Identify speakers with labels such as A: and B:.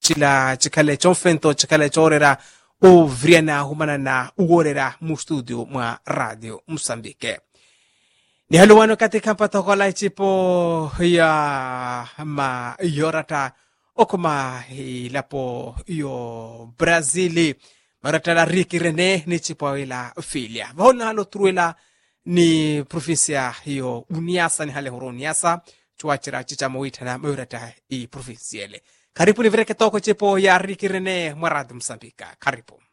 A: chila chikale chonfento chikale chorera o vriana humana na uorera mu studio mwa radio Msambike. Ni haluwano katika mpatokola chipo ya ma yorata okuma ilapo yo Brazili marata la Ricky Rene ni chipo ila filia. Vahona halo truela ni provinsia hiyo Uniasa ni hale horo Uniasa chuachira chicha mawita na mayorata i provinsiele. Karibu ni vreke toko chipo ya Ricky Rene mwa radio Msambika. Karibu.